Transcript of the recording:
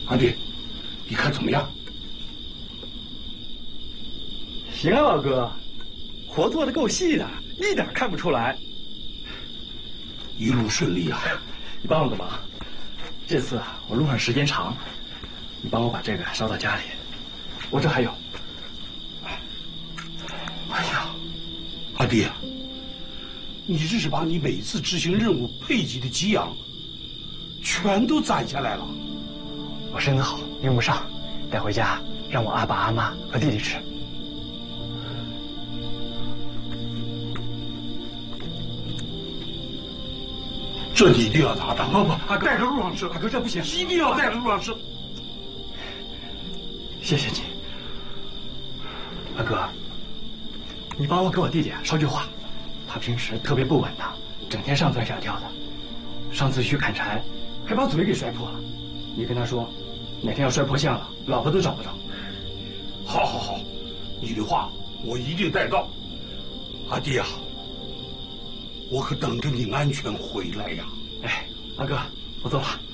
阿弟，你看怎么样？ 行啊，老哥，活做的够细的，一点看不出来。 一路顺利啊！ 你帮我个忙，这次我路上时间长，你帮我把这个捎到家里。我这还有。 哎呀，阿弟啊，你这是把你每次执行任务配给的给养全都攒下来了。 我身子好，用不上，带回家让我阿爸阿妈和弟弟吃。 这你一定要拿着。 不，阿哥带着路上吃。 阿哥这不行， 一定要带着路上吃。 谢谢你，阿哥，你帮我给我弟弟捎句话，他平时特别不稳当，整天上蹿下跳的，上次去砍柴还把嘴给摔破了。你跟他说，哪天要摔破相了，老婆都找不着。 好，好，好，你的话我一定带到。阿弟啊，我可等着你安全回来呀！ 哎，阿哥，我走了。